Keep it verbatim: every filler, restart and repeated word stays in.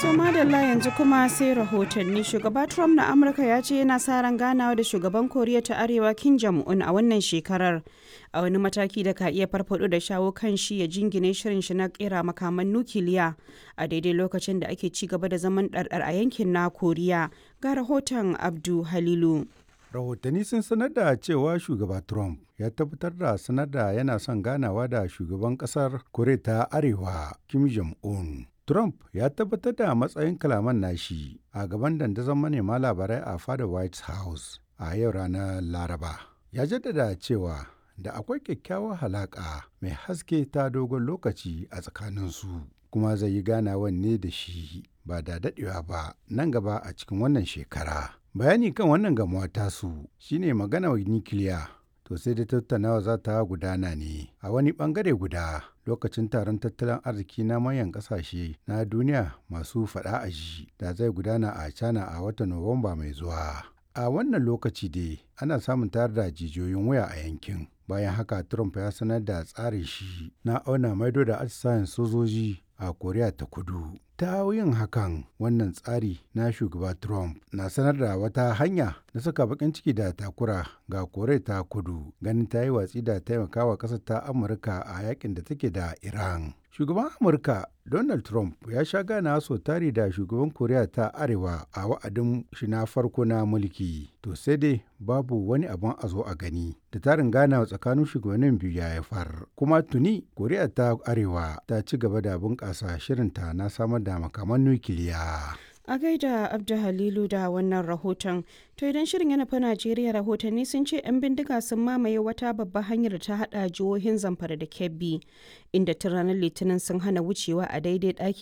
To madalla yanzu kuma sai rahotanni. Shugaba Trump na Amurka ya ce yana sa ran ganawa da shugaban Koriya ta Arewa Kim Jong-un a wannan shekarar, a wani mataki da ka iya farfado da shawo kan shi ya jingine shirin shi na kera makaman nukiliya a daidai lokacin da ake ci gaba da zaman ɗarɗar a yankin na Koriya. Ga rahoton Abdu Halilu. Rahotanni sun sanar da cewa shugaba Trump ya tabbatar da sanar da yana son ganawa da shugaban kasar Koriya ta Arewa Kim Jong-un. Trump ya tabbatar da matsayin kalaman nashi a gaban dandazon manema labarai a fadar White House a yau ranar Laraba. Ya jaddada cewa da akwai kyakkyawar halaƙa mai haske ta dogon lokaci a tsakaninsu, kuma zai yi ganawan ne da shi ba da daɗewa ba nan gaba a cikin wannan shekara. Bayani kan wannan gamuwa tasu shine magana wa nukiliya. To sai da tattaunawa za ta gudana ne a wani bangare guda lokacin taron tattalin arziki na manyan kasashe na duniya masu faɗa a ji da zai gudana a China a watan Nuwamba mai zuwa. A wannan lokaci dai ana samun tayar da jijiyoyin waya a yankin. Bayan haka Trump ya sanar da tsarin shi na auna maido da atisayen sojoji a Koriya ta Kudu. Ta yin hakan, wannan tsari na shugaba Trump na sanar da wata hanya na saka bakin ciki da takura ga Koriya ta Kudu, ganin ta yi watsi da taimakawa ƙasar ta Amurka a yakin da take da Iran. Shugaban Amurka Donald Trump ya sha gana so tari da shugaban Koriya ta Arewa a wa'adin shi na farko na mulki. To sai dai babu wani abin a zo a gani da tarin ganawa tsakanin shugabannin biyu ya haifar. Kuma tuni Koriya ta Arewa ta ci gaba da bunƙasa shirinta na samar da makaman nukiliya. A gaida Abdu Halilu da wannan rahoton. To idan shirin yana fa Najeriya, rahotanni sun ce 'yan bindiga sun mamaye wata babbar hanyar da ta hada jihohin Zamfara da Kebbi, inda tun ranar Litinin sun hana wucewa a daidai ɗaki